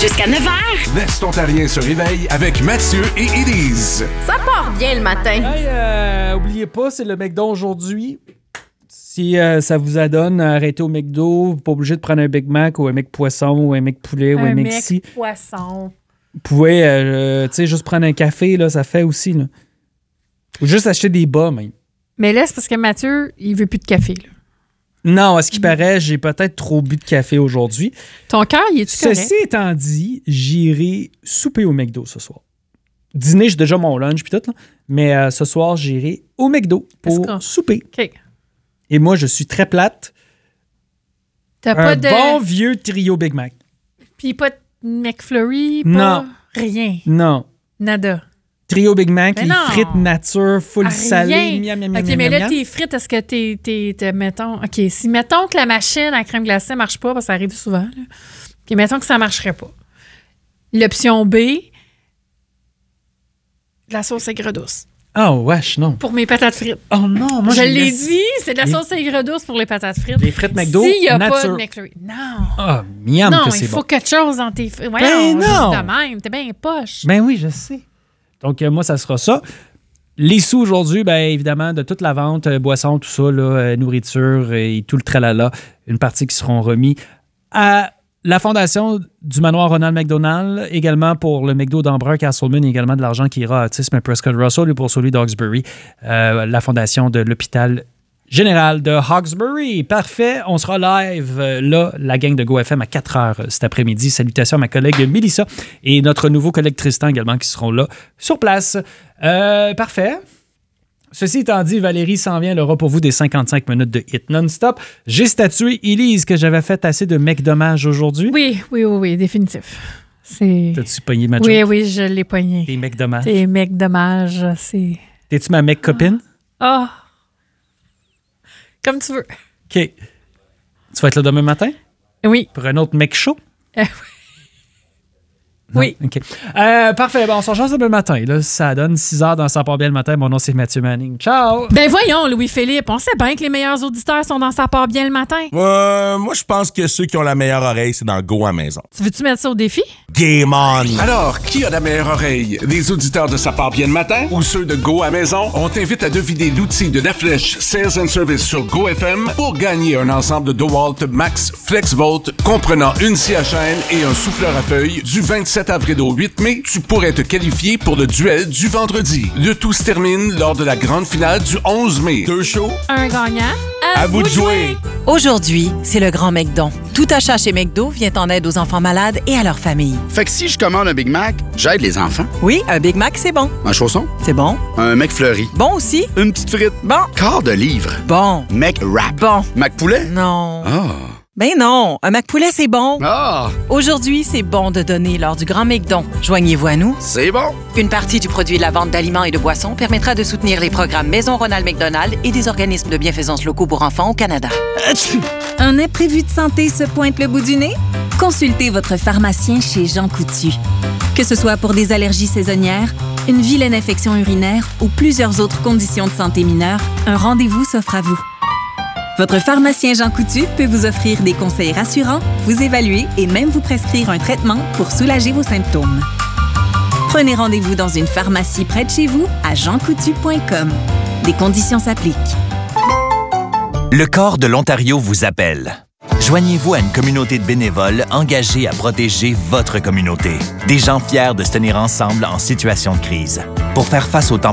Jusqu'à 9h. L'Est ontarien se réveille avec Mathieu et Élise. Ça part bien le matin. Hey, oubliez pas, c'est le McDo aujourd'hui. Si ça vous adonne, arrêtez au McDo. Pas obligé de prendre un Big Mac ou un Mc Poisson ou un Mc Poulet ou un Mc ci. Poisson. Vous pouvez juste prendre un café, là, ça fait aussi. Là. Ou juste acheter des bas, même. Mais là, c'est parce que Mathieu, il veut plus de café. Là. Non, à ce qui paraît, j'ai peut-être trop bu de café aujourd'hui. Ton cœur, il est-tu correct? Ceci étant dit, j'irai souper au McDo ce soir. Dîner, j'ai déjà mon lunch puis tout, là. Mais ce soir, j'irai au McDo pour souper. OK. Et moi, je suis très plate. T'as pas de... bon vieux trio Big Mac. Puis pas de McFlurry? Pas... Non. Rien? Non. Nada? Trio Big Mac, Mais les non. frites nature, full salé. Miam, miam, OK, mais là, tes frites, est-ce que t'es mettons... OK, si mettons que la machine à crème glacée marche pas, parce que ça arrive souvent, là. OK, mettons que ça marcherait pas. L'option B, la sauce aigre douce. Oh, wesh, non. Pour mes patates frites. Oh non, moi je l'ai dit, c'est de la sauce aigre douce pour les patates frites. Les frites McDo, s'il n'y a nature. pas de McFlurry. Non. Ah, miam non, que c'est il faut bon. quelque chose dans tes frites. Voyons, Ben non. juste de même. T'es bien poche. Ben oui, je sais. Donc, moi, ça sera ça. Les sous aujourd'hui, bien évidemment, de toute la vente, boissons, tout ça, là, nourriture et tout le tralala, une partie qui seront remis à la fondation du manoir Ronald McDonald, également pour le McDo d'Ambrun, Castleman, et également de l'argent qui ira à Autisme Prescott Russell et pour celui d'Hawkesbury, la fondation de l'hôpital général de Hawkesbury. Parfait, on sera live là, la gang de GoFM à 4h cet après-midi. Salutations à ma collègue Mélissa et notre nouveau collègue Tristan également qui seront là sur place. Parfait. Ceci étant dit, Valérie s'en vient, elle aura pour vous des 55 minutes de hit non-stop. J'ai statué, Élise, que j'avais fait assez de mec dommage aujourd'hui. Oui, définitif. T'as-tu pogné ma joke? Oui, je l'ai pogné. Tes mecs dommages. Tes mecs dommages, c'est... T'es-tu ma mec copine? Ah! Comme tu veux. OK. Tu vas être là demain matin? Oui. Pour un autre mec chaud? Oui. OK. Parfait. Bon, on s'en change demain matin. Là, ça donne 6h dans Ça part bien le matin. Mon nom, c'est Mathieu Manning. Ciao! Ben voyons, Louis-Philippe, on sait bien que les meilleurs auditeurs sont dans Ça part bien le matin. Moi, je pense que ceux qui ont la meilleure oreille, c'est dans Go à maison. Tu veux-tu mettre ça au défi? Game on! Alors, qui a la meilleure oreille? Les auditeurs de Ça part bien le matin ou ceux de Go à maison? On t'invite à deviner l'outil de La Flèche Sales and Service sur GoFM pour gagner un ensemble de DeWalt Max FlexVolt comprenant une scie à chaîne et un souffleur à feuilles du 27 avril au 8 mai. Tu pourrais te qualifier pour le duel du vendredi. Le tout se termine lors de la grande finale du 11 mai. 2 shows. Un gagnant. À vous de jouer! Aujourd'hui, c'est le grand McDon. Tout achat chez McDo vient en aide aux enfants malades et à leur famille. Fait que si je commande un Big Mac, j'aide les enfants. Oui, un Big Mac, c'est bon. Un chausson? C'est bon. Un McFlurry? Bon aussi. Une petite frite? Bon. Quart de livre? Bon. McWrap? Bon. McPoulet? Non. Ah! Ben non, un McPoulet, c'est bon. Ah! Aujourd'hui, c'est bon de donner lors du Grand McDon. Joignez-vous à nous. C'est bon! Une partie du produit de la vente d'aliments et de boissons permettra de soutenir les programmes Maison Ronald McDonald et des organismes de bienfaisance locaux pour enfants au Canada. Un imprévu de santé se pointe le bout du nez? Consultez votre pharmacien chez Jean Coutu. Que ce soit pour des allergies saisonnières, une vilaine infection urinaire ou plusieurs autres conditions de santé mineures, un rendez-vous s'offre à vous. Votre pharmacien Jean Coutu peut vous offrir des conseils rassurants, vous évaluer et même vous prescrire un traitement pour soulager vos symptômes. Prenez rendez-vous dans une pharmacie près de chez vous à jeancoutu.com. Des conditions s'appliquent. Le corps de l'Ontario vous appelle. Joignez-vous à une communauté de bénévoles engagés à protéger votre communauté. Des gens fiers de se tenir ensemble en situation de crise. Pour faire face aux